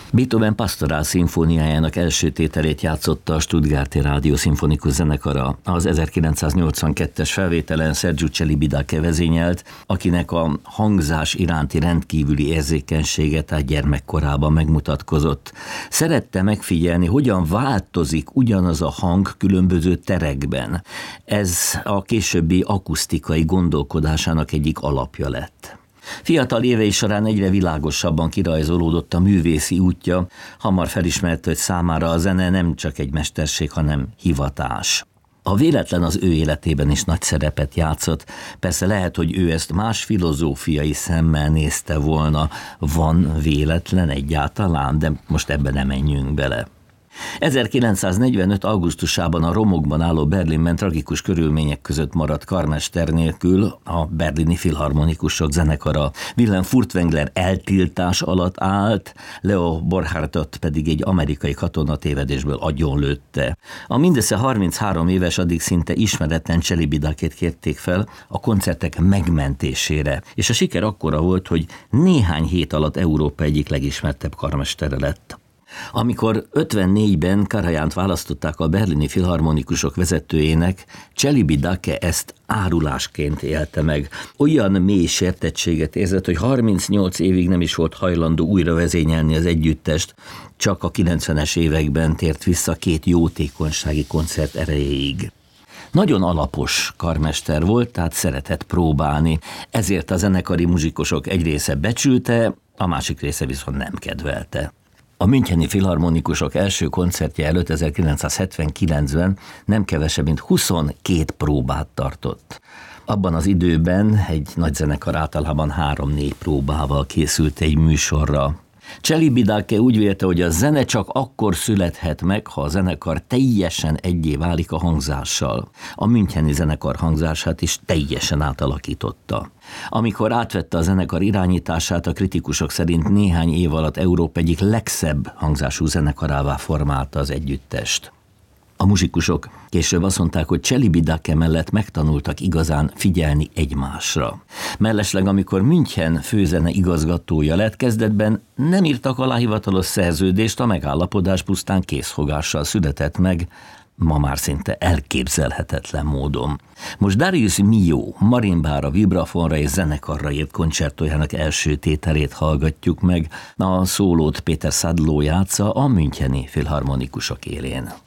Beethoven Pastorál szimfóniájának első tételét játszotta a Stuttgarti Rádió Szimfonikus Zenekara. Az 1982-es felvételen Sergiu Celibidache vezényelt, akinek a hangzás iránti rendkívüli érzékenysége tehát gyermekkorában megmutatkozott. Szerette megfigyelni, hogyan változik ugyanaz a hang különböző terekben. Ez a későbbi akusztikai gondolkodásának egyik alapja lett. Fiatal évei során egyre világosabban kirajzolódott a művészi útja, hamar felismerte, hogy számára a zene nem csak egy mesterség, hanem hivatás. A véletlen az ő életében is nagy szerepet játszott, persze lehet, hogy ő ezt más filozófiai szemmel nézte volna, van véletlen egyáltalán, de most ebben nem menjünk bele. 1945. augusztusában a romokban álló Berlinben tragikus körülmények között maradt karmester nélkül a berlini filharmonikusok zenekara. Wilhelm Furtwängler eltiltás alatt állt, Leo Borchardt pedig egy amerikai katona tévedésből agyonlőtte. A mindössze 33 éves, addig szinte ismeretlen Celibidachét kérték fel a koncertek megmentésére, és a siker akkora volt, hogy néhány hét alatt Európa egyik legismertebb karmestere lett. Amikor 54-ben Karajánt választották a berlini filharmonikusok vezetőjének, Celibidache ezt árulásként élte meg. Olyan mély sértettséget érzett, hogy 38 évig nem is volt hajlandó újra vezényelni az együttest, csak a 90-es években tért vissza 2 jótékonysági koncert erejéig. Nagyon alapos karmester volt, tehát szeretett próbálni, ezért a zenekari muzsikusok egy része becsülte, a másik része viszont nem kedvelte. A müncheni filharmonikusok első koncertje előtt 1979-ben nem kevesebb, mint 22 próbát tartott. Abban az időben egy nagy zenekar általában 3-4 próbával készült egy műsorra. Celibidache úgy vélte, hogy a zene csak akkor születhet meg, ha a zenekar teljesen egyé válik a hangzással. A müncheni zenekar hangzását is teljesen átalakította. Amikor átvette a zenekar irányítását, a kritikusok szerint néhány év alatt Európa egyik legszebb hangzású zenekarává formálta az együttest. A muzsikusok később azt mondták, hogy Celibidache mellett megtanultak igazán figyelni egymásra. Mellesleg, amikor München főzene igazgatója lett, kezdetben nem írtak alá hivatalos szerződést, a megállapodás pusztán készfogással született meg, ma már szinte elképzelhetetlen módon. Most Darius Milhaud marimbára, vibrafonra és zenekarra írt koncertójának első tételét hallgatjuk meg, a szólót Peter Sadlo játsza a müncheni filharmonikusok élén.